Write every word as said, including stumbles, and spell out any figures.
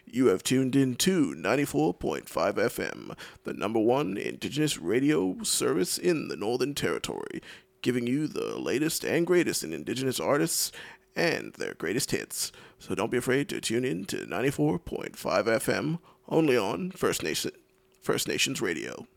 You have tuned in to ninety-four point five F M, the number one Indigenous radio service in the Northern Territory, giving you the latest and greatest in Indigenous artists and their greatest hits. So don't be afraid to tune in to ninety-four point five F M, only on First Nation, First Nations Radio.